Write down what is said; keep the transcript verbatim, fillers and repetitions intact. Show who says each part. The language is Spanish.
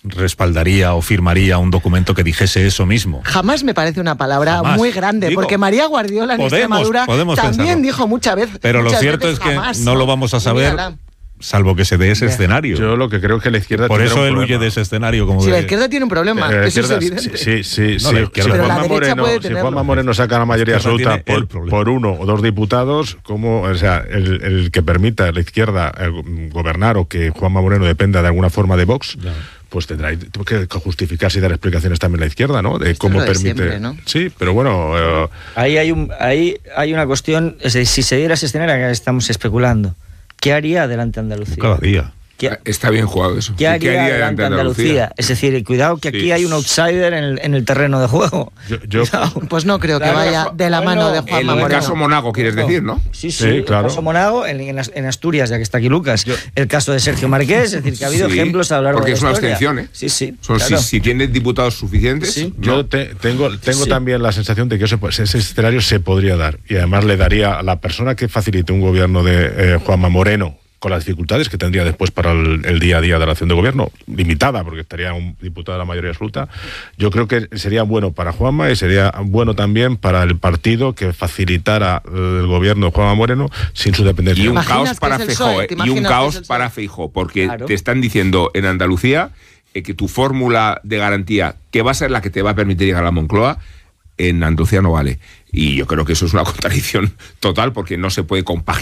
Speaker 1: respaldaría o firmaría un documento que dijese eso mismo.
Speaker 2: Jamás me parece una palabra jamás. muy grande, Digo, porque María Guardiola en podemos, Extremadura
Speaker 1: podemos
Speaker 2: también
Speaker 1: pensarlo.
Speaker 2: dijo muchas veces.
Speaker 1: Pero
Speaker 2: muchas
Speaker 1: lo cierto
Speaker 2: veces
Speaker 1: es que
Speaker 2: jamás,
Speaker 1: no, no lo vamos a saber, salvo que se dé ese yeah. escenario.
Speaker 3: Yo lo que creo es que la izquierda
Speaker 1: Por eso
Speaker 3: un
Speaker 1: él
Speaker 3: problema.
Speaker 1: huye de ese escenario. Como
Speaker 2: si
Speaker 1: de...
Speaker 2: la izquierda tiene un problema, eh, eso
Speaker 3: izquierda,
Speaker 2: es evidente.
Speaker 3: Sí, sí, sí.
Speaker 1: No,
Speaker 3: sí.
Speaker 1: si
Speaker 2: Juanma
Speaker 3: Moreno, si Juanma Moreno saca la mayoría absoluta por, por uno o dos diputados, como, o sea, el, el que permita a la izquierda el, gobernar o que Juanma Moreno dependa de alguna forma de Vox, ya. pues tendrá que justificarse y dar explicaciones también a la izquierda, ¿no? De
Speaker 2: Esto
Speaker 3: cómo
Speaker 2: de
Speaker 3: permite.
Speaker 2: Siempre, ¿no?
Speaker 3: Sí, pero bueno. Eh...
Speaker 4: Ahí hay un, ahí hay una cuestión. Es decir, si se diera ese escenario que estamos especulando, ¿qué haría Adelante Andalucía?
Speaker 1: Cada día.
Speaker 5: ¿Qué, Está bien jugado eso.
Speaker 4: ¿Qué haría, ¿Qué haría Adelante Andalucía? Andalucía? Es decir, cuidado que aquí sí. hay un outsider en el, en el terreno de juego.
Speaker 3: Yo, yo,
Speaker 2: pues no creo que claro, vaya de la bueno, mano de Juanma Moreno.
Speaker 5: En el caso Monago, quieres decir, ¿no?
Speaker 4: Sí, sí, sí claro. El caso Monago, en, en Asturias, ya que está aquí Lucas. Yo, el caso de Sergio Marqués, es decir, que ha habido sí, ejemplos a lo largo de la historia.
Speaker 5: Porque es una abstención, ¿eh?
Speaker 4: Sí, sí.
Speaker 5: Son, claro. si, si tienes diputados suficientes.
Speaker 3: Sí. ¿no? Yo te, tengo, tengo sí. también la sensación de que ese, ese escenario se podría dar. Y además le daría a la persona que facilite un gobierno de eh, Juanma Moreno, con las dificultades que tendría después para el, el día a día de la acción de gobierno, limitada, porque estaría un diputado de la mayoría absoluta, yo creo que sería bueno para Juanma y sería bueno también para el partido que facilitara el gobierno de Juanma Moreno sin su dependencia.
Speaker 5: Y un caos para Feijóo, eh, y un caos para Feijóo, porque claro. te están diciendo en Andalucía eh, que tu fórmula de garantía, que va a ser la que te va a permitir llegar a la Moncloa, en Andalucía no vale. Y yo creo que eso es una contradicción total, porque no se puede compaginar